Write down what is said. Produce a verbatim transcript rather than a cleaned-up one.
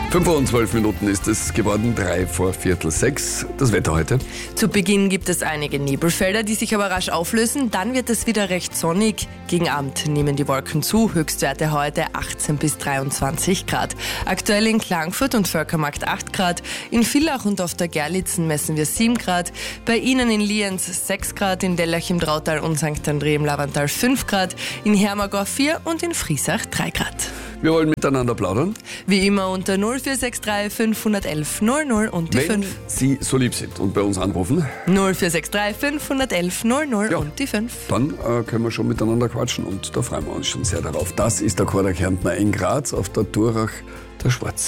fünf Uhr und zwölf Minuten ist es geworden, drei vor Viertel sechs. Das Wetter heute. Zu Beginn gibt es einige Nebelfelder, die sich aber rasch auflösen. Dann wird es wieder recht sonnig. Gegen Abend nehmen die Wolken zu. Höchstwerte heute achtzehn bis dreiundzwanzig Grad. Aktuell in Klagenfurt und Völkermarkt acht Grad. In Villach und auf der Gerlitzen messen wir sieben Grad. Bei Ihnen in Lienz sechs Grad. In Dellach im Drautal und Sankt André im Lavantal fünf Grad. In Hermagau vier und in Friesach drei Grad. Wir wollen miteinander plaudern. Wie immer unter null vier sechs drei fünf eins eins null null und die Wenn fünf. Sie so lieb sind und bei uns anrufen, null vier sechs drei fünf eins eins null null Ja. und die fünf. dann äh, können wir schon miteinander quatschen und da freuen wir uns schon sehr darauf. Das ist der Chor der Kärntner in Graz auf der Durach der Schwarz.